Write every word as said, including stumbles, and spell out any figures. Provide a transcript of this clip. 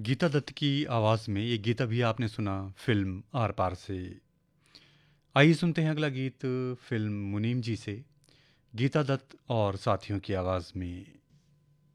गीता दत्त की आवाज़ में ये गीत अभी आपने सुना फिल्म आर पार से। आइए सुनते हैं अगला गीत फिल्म मुनीम जी से, गीता दत्त और साथियों की आवाज़ में।